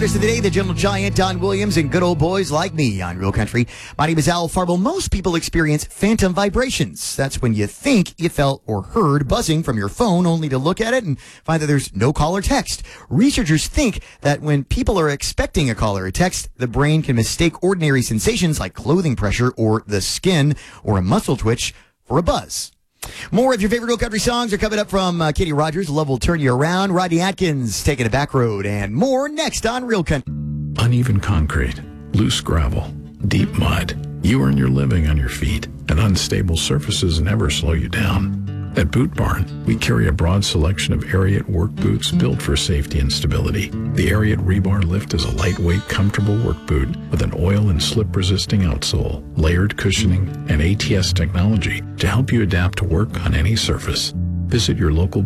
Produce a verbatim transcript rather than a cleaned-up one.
Of the day, the gentle giant Don Williams and good old boys like me on Real Country. My name is Al Farble. Most people experience phantom vibrations. That's when you think you felt or heard buzzing from your phone only to look at it and find that there's no call or text. Researchers think that when people are expecting a call or a text, the brain can mistake ordinary sensations like clothing pressure or the skin or a muscle twitch for a buzz. More of your favorite Real Country songs are coming up from uh, Katie Rogers. Love will turn you around. Rodney Atkins taking a back road, and more next on Real Country. Uneven concrete, loose gravel, deep mud. You earn your living on your feet, and unstable surfaces never slow you down. At Boot Barn, we carry a broad selection of Ariat work boots built for safety and stability. The Ariat Rebar Lift is a lightweight, comfortable work boot with an oil and slip-resisting outsole, layered cushioning, and A T S technology to help you adapt to work on any surface. Visit your local